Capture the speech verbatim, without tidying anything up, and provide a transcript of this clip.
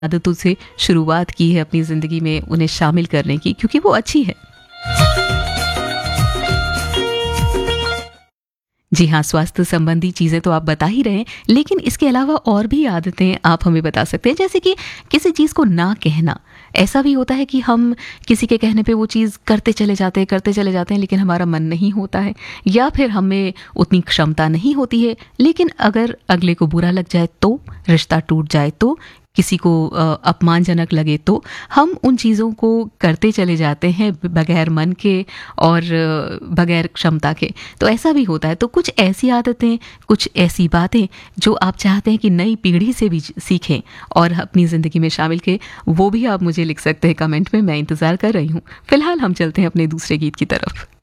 आदतों से शुरुआत की है अपनी ज़िंदगी में उन्हें शामिल करने की, क्योंकि वो अच्छी है। जी हाँ, स्वास्थ्य संबंधी चीज़ें तो आप बता ही रहे हैं, लेकिन इसके अलावा और भी आदतें आप हमें बता सकते हैं, जैसे कि किसी चीज़ को ना कहना। ऐसा भी होता है कि हम किसी के कहने पे वो चीज़ करते चले जाते हैं करते चले जाते हैं, लेकिन हमारा मन नहीं होता है, या फिर हमें उतनी क्षमता नहीं होती है, लेकिन अगर अगले को बुरा लग जाए तो, रिश्ता टूट जाए तो, किसी को अ, अपमानजनक लगे तो हम उन चीज़ों को करते चले जाते हैं बगैर मन के और अ, बगैर क्षमता के। तो ऐसा भी होता है। तो कुछ ऐसी आदतें, कुछ ऐसी बातें जो आप चाहते हैं कि नई पीढ़ी से भी सीखें और अपनी ज़िंदगी में शामिल करें, वो भी आप मुझे लिख सकते हैं कमेंट में। मैं इंतज़ार कर रही हूँ। फिलहाल हम चलते हैं अपने दूसरे गीत की तरफ।